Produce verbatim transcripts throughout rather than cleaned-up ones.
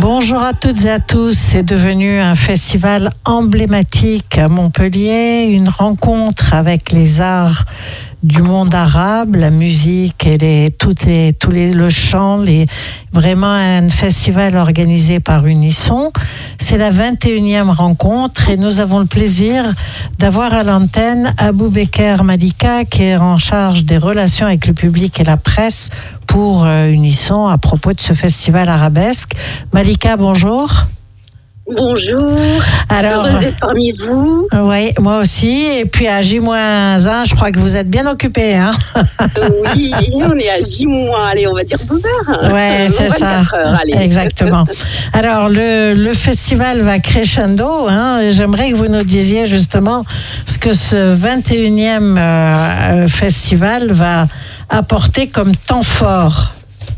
Bonjour à toutes et à tous. C'est devenu un festival emblématique à Montpellier, une rencontre avec les arts du monde arabe, la musique et les, tout les, tous les, le chant, les, vraiment un festival organisé par Unisson. C'est la vingt et unième rencontre et nous avons le plaisir d'avoir à l'antenne Aboubeker Malika qui est en charge des relations avec le public et la presse pour euh, Unisson à propos de ce festival arabesque. Malika, bonjour. Bonjour, alors, heureuse d'être parmi vous. Oui, moi aussi. Et puis à J moins un, je crois que vous êtes bien occupés. Hein. Oui, on est à J moins, allez, on va dire douze heures. Oui, c'est ça. Heures, allez. Exactement. Alors, le, le festival va crescendo. Hein, j'aimerais que vous nous disiez justement ce que ce vingt et unième euh, festival va apporter comme temps fort.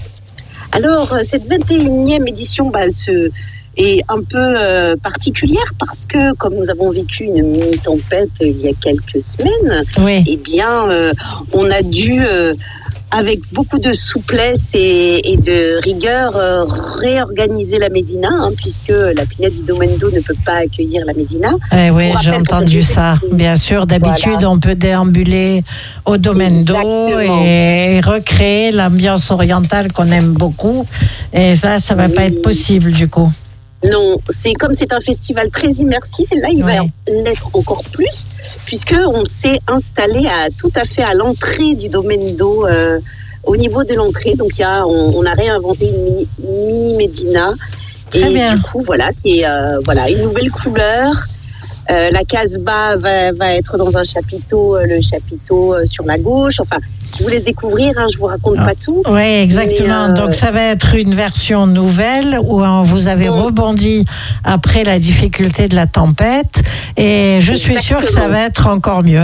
Alors, cette vingt et unième édition, bah, elle se... est un peu euh, particulière parce que, comme nous avons vécu une mini-tempête il y a quelques semaines, oui. eh bien, euh, on a dû, euh, avec beaucoup de souplesse et, et de rigueur, euh, réorganiser la Médina, hein, puisque la Pinède Vidomendo ne peut pas accueillir la Médina. Eh oui, j'ai entendu ça. Bien sûr, d'habitude, voilà. On peut déambuler au Domendo et, et recréer l'ambiance orientale qu'on aime beaucoup. Et là, ça ne va oui. pas être possible, du coup. Non, c'est comme c'est un festival très immersif, et là il ouais. va l'être encore plus, puisqu'on s'est installé à, tout à fait à l'entrée du Domendo, euh, au niveau de l'entrée. Donc il y a, on, on a réinventé une mini Médina. Très et bien. Du coup, voilà, c'est euh, voilà, une nouvelle couleur. Euh, la Casbah va, va être dans un chapiteau, euh, le chapiteau euh, sur la gauche. Enfin, je vous laisse découvrir, hein, je vous raconte ah. pas tout. Oui, exactement. Mais, euh... Donc ça va être une version nouvelle où hein, vous avez bon. rebondi après la difficulté de la tempête. Et je suis sûre que ça va être encore mieux.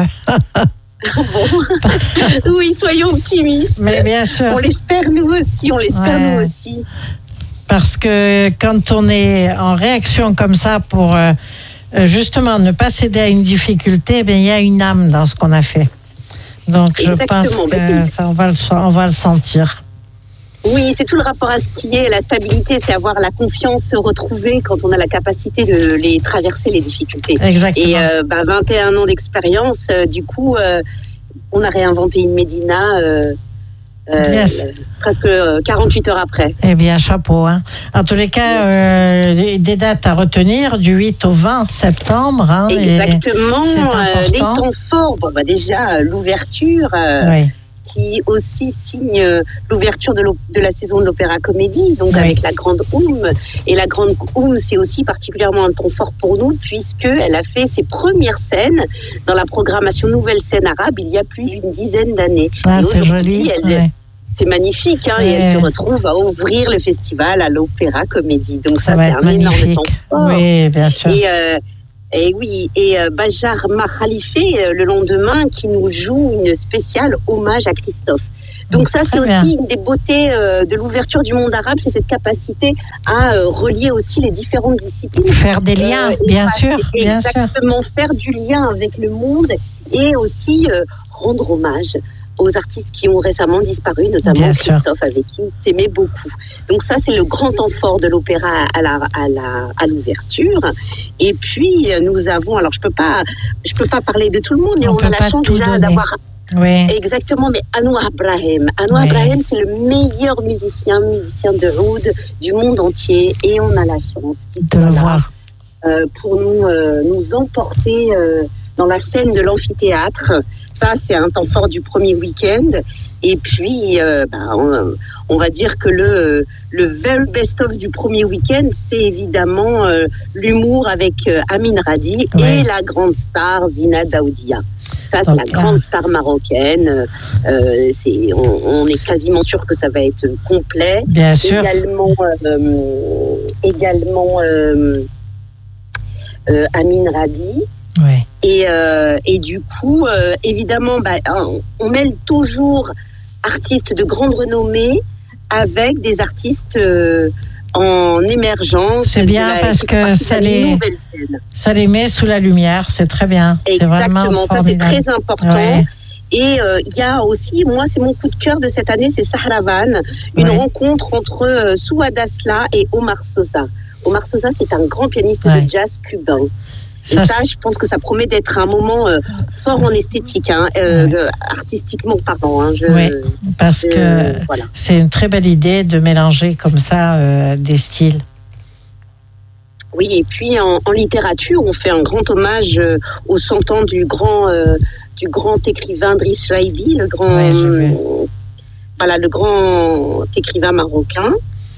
Bon. Oui, soyons optimistes. Mais bien sûr. On l'espère nous aussi, on l'espère ouais. nous aussi. Parce que quand on est en réaction comme ça pour... Euh, justement, ne pas céder à une difficulté, eh bien, il y a une âme dans ce qu'on a fait. Donc, Exactement. je pense que ça, on, va le, on va le sentir. Oui, c'est tout le rapport à ce qui est la stabilité, c'est avoir la confiance retrouvée quand on a la capacité de les traverser, les difficultés. Exactement. Et euh, bah, vingt et un ans d'expérience, euh, du coup, euh, on a réinventé une Médina... Euh, Euh, yes. presque quarante-huit heures après. Eh bien, chapeau. Hein. En tous les cas, euh, des dates à retenir, du huit au vingt septembre. Hein, Exactement. Euh, les temps forts, bon, bah, déjà, l'ouverture, euh, oui. qui aussi signe l'ouverture de, de la saison de l'Opéra Comédie, donc oui. avec la Grande Oum. Et la Grande Oum, c'est aussi particulièrement un temps fort pour nous, puisqu'elle a fait ses premières scènes dans la programmation Nouvelle Scène Arabe il y a plus d'une dizaine d'années. Ah, c'est joli. Elle, ouais. C'est magnifique, hein, ouais. et elle se retrouve à ouvrir le festival à l'Opéra Comédie. Donc ça, ça c'est un magnifique. énorme temps fort. Oui, bien sûr. Et, euh, et oui, et euh, Bajar Makhalife, euh, le lendemain, qui nous joue une spéciale hommage à Christophe. Donc ça, c'est aussi une des beautés euh, de l'ouverture du monde arabe, c'est cette capacité à euh, relier aussi les différentes disciplines. Faire des liens, euh, bien sûr. Bien exactement, sûr. faire du lien avec le monde et aussi euh, rendre hommage aux artistes qui ont récemment disparu, notamment bien Christophe, sûr. Avec qui on s'aimait beaucoup. Donc ça, c'est le grand temps fort de l'opéra à, la, à, la, à l'ouverture. Et puis, nous avons, alors je peux pas, je peux pas parler de tout le monde, mais on, on a la chance déjà donner. D'avoir... Oui. Exactement, mais Anouar Brahim. Anouar oui. Brahim, c'est le meilleur musicien, musicien de oud du monde entier. Et on a la chance de le voir. Euh, pour nous, euh, nous emporter... Euh, dans la scène de l'amphithéâtre. Ça, c'est un temps fort du premier week-end. Et puis, euh, bah, on, on va dire que le, le very best-of du premier week-end, c'est évidemment euh, l'humour avec euh, Amin Radi ouais. et la grande star Zina Daoudia. Ça, c'est okay. la grande star marocaine. Euh, c'est, on, on est quasiment sûr que ça va être complet. Bien sûr. Également, euh, également euh, euh, Amin Radi. Ouais. Et, euh, et du coup, euh, évidemment, bah, on, on mêle toujours artistes de grande renommée avec des artistes euh, en émergence. C'est bien la, parce que ça les, ça les met sous la lumière, c'est très bien. Exactement, c'est vraiment ça c'est très important. Ouais. Et euh, il y a aussi, moi, c'est mon coup de cœur de cette année, c'est Sahravan, une ouais. rencontre entre euh, Souad Asla et Omar Sosa. Omar Sosa, c'est un grand pianiste ouais. de jazz cubain. Et ça, ça, je pense que ça promet d'être un moment euh, fort en esthétique, hein, euh, ouais. artistiquement parlant. Hein, je, oui, parce je, que voilà. C'est une très belle idée de mélanger comme ça euh, des styles. Oui, et puis en, en littérature, on fait un grand hommage euh, aux cent ans du grand, euh, du grand écrivain Driss Chaibi, le grand, ouais, euh, voilà, le grand écrivain marocain.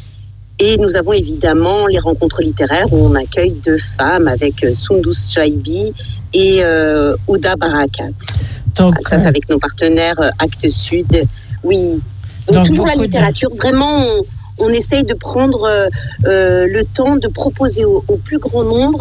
Et nous avons évidemment les rencontres littéraires où on accueille deux femmes avec euh, Soundous Chaibi et euh, Ouda Barakat. Donc, ah, ça, c'est avec nos partenaires euh, Actes Sud. Oui. Donc, donc toujours la littérature. De... Vraiment, on, on essaye de prendre euh, euh, le temps de proposer au, au plus grand nombre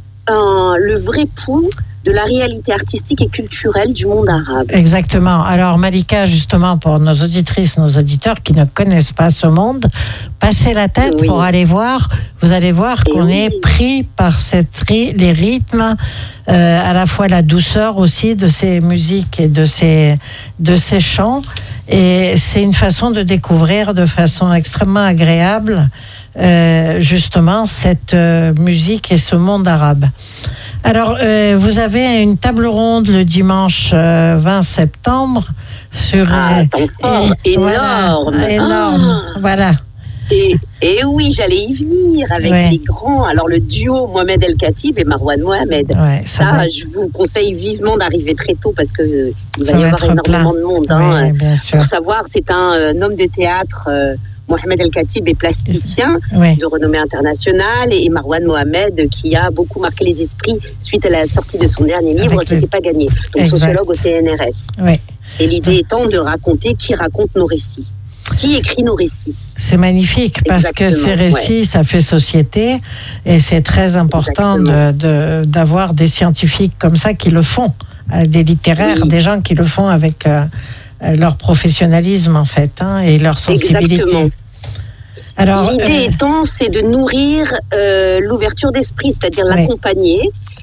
un, le vrai pouls de la réalité artistique et culturelle du monde arabe. Exactement. Alors Malika, justement, pour nos auditrices, nos auditeurs qui ne connaissent pas ce monde, passez la tête oui. pour aller voir. Vous allez voir et qu'on oui. est pris par cette ry- les rythmes, euh, à la fois la douceur aussi de ces musiques et de ces, de ces chants. Et c'est une façon de découvrir de façon extrêmement agréable, euh, justement, cette euh, musique et ce monde arabe. Alors, euh, vous avez une table ronde le dimanche euh, vingt septembre sur... Ah, euh, fort, et, énorme Voilà, énorme, ah. voilà. Et, et oui, j'allais y venir avec ouais. les grands. Alors, le duo Mohamed El Khatib et Marwan Mohamed. Ouais, ça, ça je vous conseille vivement d'arriver très tôt parce qu'il va ça y va avoir énormément plein. de monde. Hein. Oui, bien sûr. Pour savoir, c'est un euh, homme de théâtre... Euh, Mohamed El Khatib est plasticien oui. de renommée internationale et Marwan Mohamed qui a beaucoup marqué les esprits suite à la sortie de son dernier livre, Avec C'était le... pas gagné, donc exact. sociologue au C N R S. Oui. Et l'idée étant de raconter qui raconte nos récits. Qui écrit nos récits. C'est magnifique parce Exactement, que ces récits, ouais. ça fait société et c'est très important de, de, d'avoir des scientifiques comme ça qui le font, des littéraires, oui. des gens qui le font avec... Euh, leur professionnalisme en fait hein, et leur sensibilité. Exactement. Alors, l'idée euh... étant, c'est de nourrir euh, l'ouverture d'esprit, c'est-à-dire oui. l'accompagner,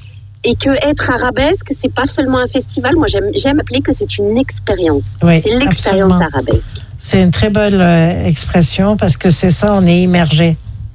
et que être arabesque, c'est pas seulement un festival. Moi, j'aime, j'aime appeler que c'est une expérience. Oui, c'est l'expérience absolument. arabesque. C'est une très belle euh, expression parce que c'est ça, on est immergé.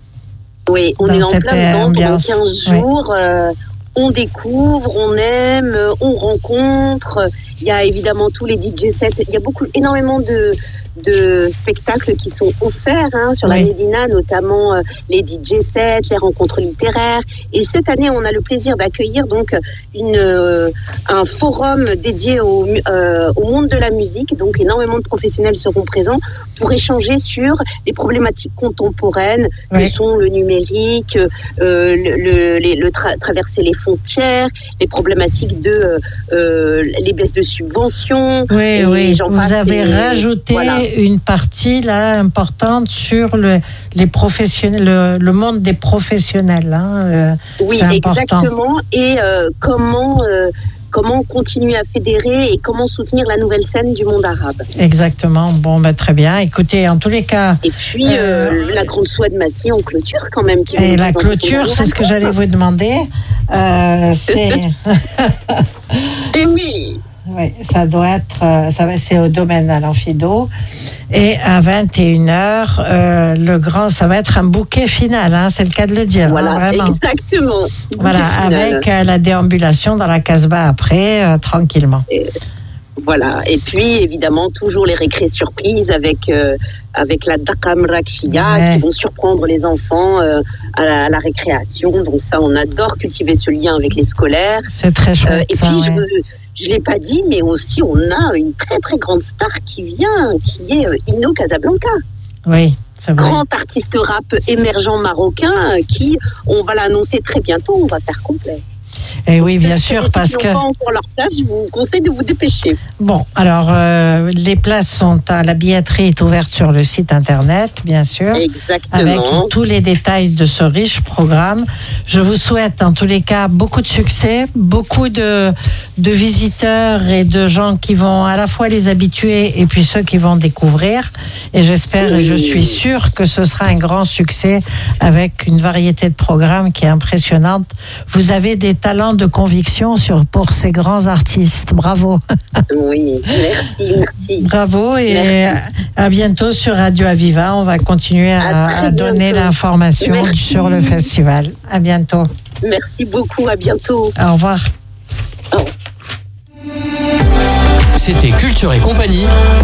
Oui, on est en plein dedans pendant quinze jours. Oui. Euh, on découvre, on aime, on rencontre. Il y a évidemment tous les D J sets. Il y a beaucoup, énormément de, de spectacles qui sont offerts hein, sur oui. la Médina, notamment euh, les D J sets, les rencontres littéraires. Et cette année, on a le plaisir d'accueillir donc une, euh, un forum dédié au, euh, au monde de la musique. Donc, énormément de professionnels seront présents pour échanger sur les problématiques contemporaines oui. que sont le numérique, euh, le, le, les, le tra- traverser les frontières, les problématiques de euh, les baisses de subventions. Oui, et oui. J'en Vous avez et, rajouté voilà. une partie là importante sur le les professionnels, le, le monde des professionnels. Hein, euh, oui, c'est exactement. Et euh, comment euh, comment continuer à fédérer et comment soutenir la nouvelle scène du monde arabe. Exactement. Bon, bah, très bien. Écoutez, en tous les cas... Et puis, euh, euh, la Grande Soie de Massy en clôture, quand même. Qui et la clôture, c'est ce que j'allais vous demander. Euh, c'est... et oui. Oui, ça doit être, ça va, c'est au domaine à l'Amphido. Et à vingt et une heures, euh, le grand, ça va être un bouquet final, hein, c'est le cas de le dire. Voilà, hein, vraiment. Exactement. Voilà, avec euh, la déambulation dans la Casbah après, euh, tranquillement. Et, voilà, et puis évidemment, toujours les récrés surprises avec, euh, avec la Dakam Rakshia ouais. qui vont surprendre les enfants euh, à, la, à la récréation. Donc ça, on adore cultiver ce lien avec les scolaires. C'est très chouette. Euh, et ça, puis, ouais. je Je ne l'ai pas dit, mais aussi on a une très très grande star qui vient, qui est euh, Ino Casablanca. Oui, c'est vrai. Grand artiste rap émergent marocain euh, qui, on va l'annoncer très bientôt, on va faire complet. Et oui, bien sûr, parce que... Ceux qui n'ont pas encore leur place, je vous conseille de vous dépêcher. Bon, alors, euh, les places sont à... La billetterie est ouverte sur le site internet, bien sûr. Exactement. Avec tous les détails de ce riche programme. Je vous souhaite, en tous les cas, beaucoup de succès, beaucoup de, de visiteurs et de gens qui vont à la fois les habitués et puis ceux qui vont découvrir. Et j'espère oui. et je suis sûre que ce sera un grand succès avec une variété de programmes qui est impressionnante. Vous avez des talents talent de conviction sur, pour ces grands artistes. Bravo. Oui, merci, merci. Bravo et merci. À bientôt sur Radio Aviva. On va continuer à, à, à donner l'information merci. Sur le festival. À bientôt. Merci beaucoup, à bientôt. Au revoir. Au revoir. C'était Culture et Compagnie